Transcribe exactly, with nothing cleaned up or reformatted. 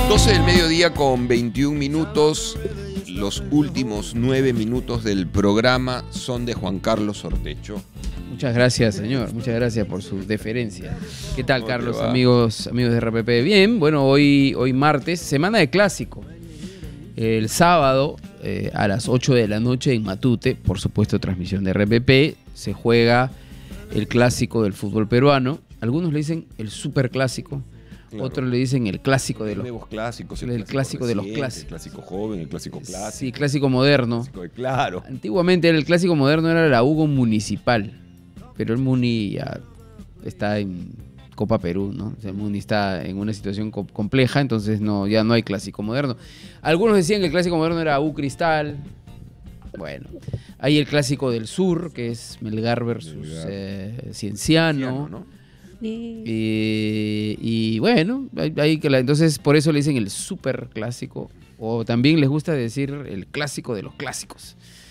doce del mediodía con veintiún minutos. Los últimos nueve minutos del programa son de Juan Carlos Ortecho. Muchas gracias, señor. Muchas gracias por su deferencia. ¿Qué tal, ¿Cómo Carlos, te va? amigos, amigos de R P P? Bien, bueno, hoy, hoy martes, semana de clásico. El sábado, eh, a las ocho de la noche en Matute, por supuesto, transmisión de R P P, se juega el clásico del fútbol peruano. Algunos le dicen el superclásico. Claro. Otros le dicen el clásico de Hay los nuevos clásicos, el clásico de los reciente, clásicos. El clásico joven, el clásico clásico. Sí, clásico moderno. Clásico de claro. Antiguamente el clásico moderno era la Hugo Municipal, pero el Muni ya está en Copa Perú, ¿no? O sea, el Muni está en una situación co- compleja, entonces no, ya no hay clásico moderno. Algunos decían que el clásico moderno era U Cristal. Bueno, hay el clásico del sur, que es Melgar versus Melgar. eh, Cienciano. Cienciano, ¿no? Y, y bueno, hay, hay que la- entonces por eso le dicen el super clásico, o también les gusta decir el clásico de los clásicos.